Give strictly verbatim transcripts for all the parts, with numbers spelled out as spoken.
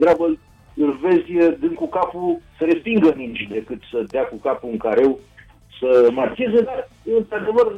degrabă îl vezi dând cu capul să respingă mingi decât să dea cu capul în careu să marcheze, dar într-adevăr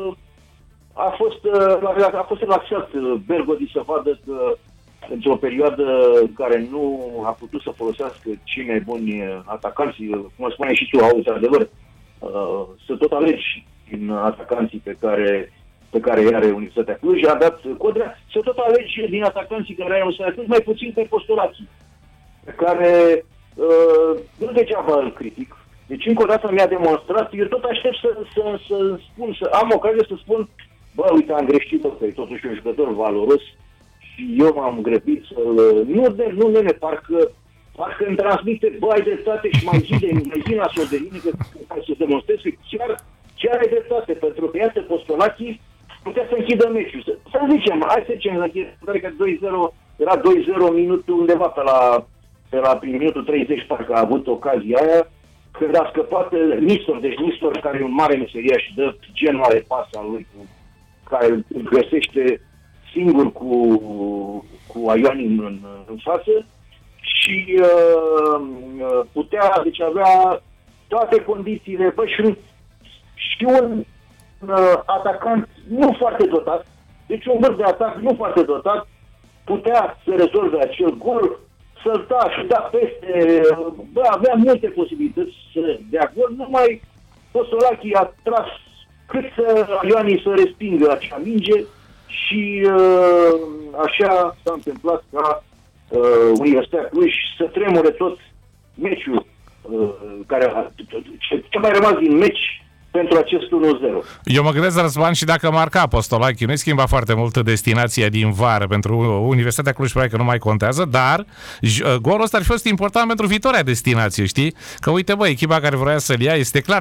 a fost, a fost relaxat Bergodi să vadă că într-o perioadă în care nu a putut să folosească cei mai buni atacanți, cum spuneai și tu, auzi, adevăr, să tot alegi din atacanții pe care, pe care îi are Universitatea Cluj, a dat Codrea, să tot alegi din atacanții care are Universitatea Cluj, mai puțin pe Postolații, pe care uh, nu degeaba îl critic. Deci încă o dată mi-a demonstrat, eu tot aștept să, să, să spun, să am ocazia să spun, bă, uite, am greșit-o, că e totuși un jucător valoros și eu m-am grăbit să... Nu, de, nu, nene, parcă, parcă îmi transmite, bă, ai dreptate și mai zi de mai zi la Sodeline, că, ca să demonstrez că chiar, chiar ai dreptate, pentru că iată Postolații putea să închidă meciul. Să, să zicem, hai să zicem, că doi zero, era doi zero minutul undeva pe la, pe la prin minutul treizeci, parcă a avut ocazia aia, când a scăpat Nistor, deci Nistor, care e un mare meseriaș și dă genul de pas al lui, cu, care îl găsește singur cu, cu Aioni în, în față și uh, putea, deci avea toate condițiile, bă, și, și un uh, atacant nu foarte dotat, deci un vârf de atac nu foarte dotat, putea să rezolve acel gol, sălta și da peste, bă, avea multe posibilități să dea gol, numai Postolachi a tras cât să Ioanii să respingă acea minge și uh, așa s-a întâmplat ca uh, Universitatea Cluj să tremure tot meciul uh, care a, ce, ce mai rămas din meci pentru acest unu zero. Eu mă gândesc, Răzvan, și dacă marca Postolachi, nu-i schimba foarte mult destinația din vară pentru Universitatea Cluj, probabil că nu mai contează, dar golul ăsta ar fi fost important pentru viitoarea destinație, știi? Că uite, bă, echipa care vrea să-l ia este clar